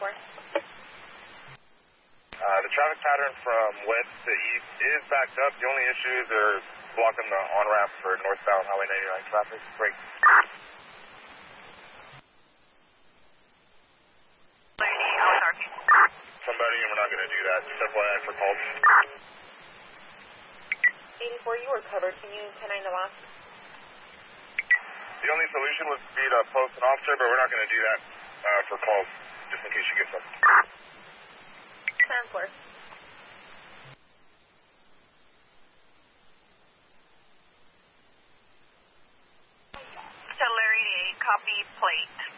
The traffic pattern from west to east is backed up. The only issues are blocking the on-ramp for northbound Highway 99 traffic. Great. Somebody, and we're not going to do that. Just FYI for calls. 84, you were covered. Can I the last? The only solution was to be to post an officer, but we're not going to do that for calls, just in case you get some. Transfer. Larry, copy plate.